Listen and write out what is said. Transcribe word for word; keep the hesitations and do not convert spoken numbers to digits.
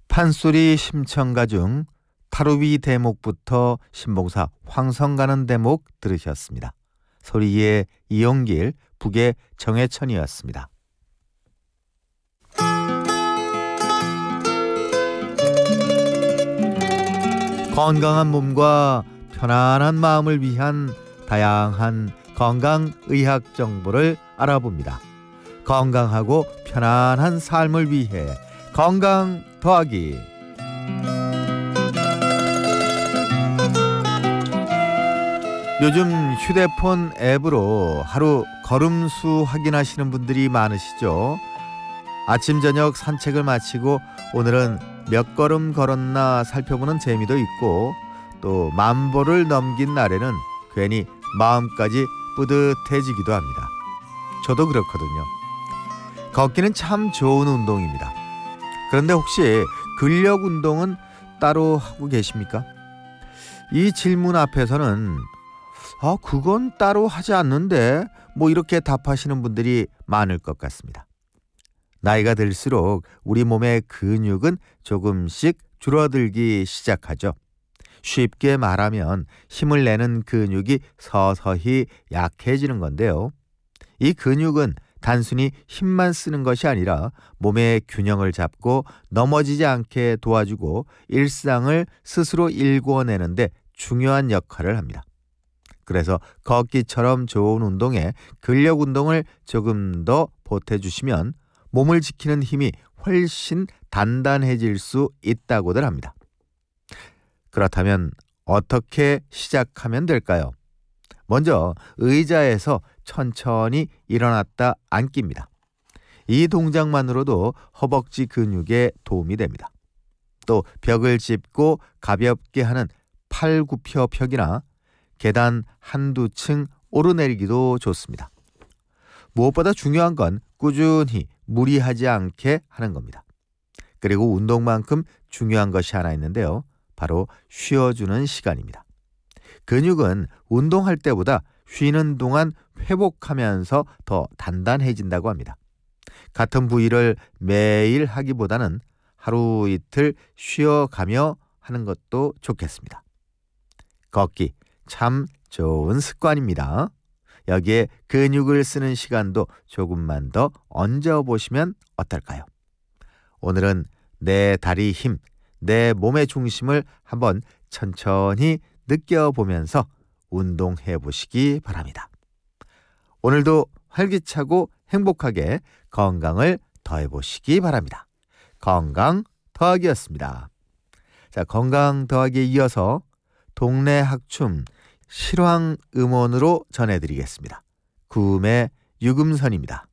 판소리 심청가 중 타루비 대목부터 신봉사 황성 가는 대목 들으셨습니다. 소리의 이용길, 북의 정해천이었습니다. 건강한 몸과 편안한 마음을 위한 다양한 건강의학 정보를 알아봅니다. 건강하고 편안한 삶을 위해 건강 더하기. 요즘 휴대폰 앱으로 하루 걸음수 확인하시는 분들이 많으시죠. 아침 저녁 산책을 마치고 오늘은 몇 걸음 걸었나 살펴보는 재미도 있고, 또 만보를 넘긴 날에는 괜히 마음까지 뿌듯해지기도 합니다. 저도 그렇거든요. 걷기는 참 좋은 운동입니다. 그런데 혹시 근력 운동은 따로 하고 계십니까? 이 질문 앞에서는 아, 그건 따로 하지 않는데 뭐 이렇게 답하시는 분들이 많을 것 같습니다. 나이가 들수록 우리 몸의 근육은 조금씩 줄어들기 시작하죠. 쉽게 말하면 힘을 내는 근육이 서서히 약해지는 건데요. 이 근육은 단순히 힘만 쓰는 것이 아니라 몸의 균형을 잡고 넘어지지 않게 도와주고 일상을 스스로 일궈내는 데 중요한 역할을 합니다. 그래서 걷기처럼 좋은 운동에 근력 운동을 조금 더 보태주시면 몸을 지키는 힘이 훨씬 단단해질 수 있다고들 합니다. 그렇다면 어떻게 시작하면 될까요? 먼저 의자에서 천천히 일어났다 앉기입니다. 이 동작만으로도 허벅지 근육에 도움이 됩니다. 또 벽을 짚고 가볍게 하는 팔굽혀펴기나 계단 한두 층 오르내리기도 좋습니다. 무엇보다 중요한 건 꾸준히 무리하지 않게 하는 겁니다. 그리고 운동만큼 중요한 것이 하나 있는데요. 바로 쉬어주는 시간입니다. 근육은 운동할 때보다 쉬는 동안 회복하면서 더 단단해진다고 합니다. 같은 부위를 매일 하기보다는 하루 이틀 쉬어가며 하는 것도 좋겠습니다. 걷기 참 좋은 습관입니다. 여기에 근육을 쓰는 시간도 조금만 더 얹어보시면 어떨까요? 오늘은 내 다리 힘, 내 몸의 중심을 한번 천천히 느껴보면서 운동해 보시기 바랍니다. 오늘도 활기차고 행복하게 건강을 더해보시기 바랍니다. 건강 더하기였습니다. 자, 건강 더하기에 이어서 동네 학춤 실황 음원으로 전해드리겠습니다. 구음의 유금선입니다.